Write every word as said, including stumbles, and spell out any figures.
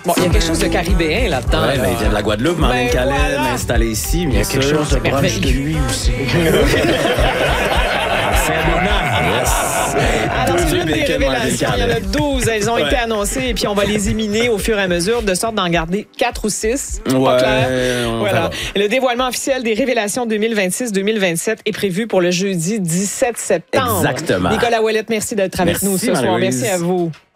Bon, il y a quelque chose de caribéen là-dedans. Ouais, là. ben, il vient de la Guadeloupe, mais en Ben, Calais, voilà. m'installer ici, Il y bien a quelque sûr. chose de proche merveilleux. de lui aussi. Alors, c'est Deux l'une des bacon, révélations. Il y en a Marvin douze. Elles ont Ouais. été annoncées et puis on va les éliminer au fur et à mesure de sorte d'en garder quatre ou six. Pas Ouais, clair? on Voilà. verra. Le dévoilement officiel des révélations deux mille vingt-six deux mille vingt-sept est prévu pour le jeudi dix-sept septembre. Exactement. Nicolas Ouellette, merci d'être avec Merci, nous ce soir. Marie-Louise. Merci à vous.